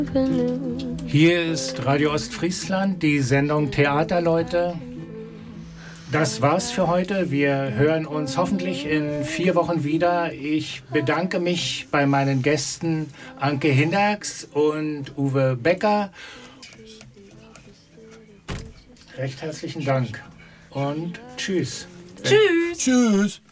Hier ist Radio Ostfriesland, die Sendung Theaterleute. Das war's für heute. Wir hören uns hoffentlich in 4 Wochen wieder. Ich bedanke mich bei meinen Gästen Anke Hinnerks und Uwe Becker. Recht herzlichen Dank und tschüss. Tschüss. Tschüss.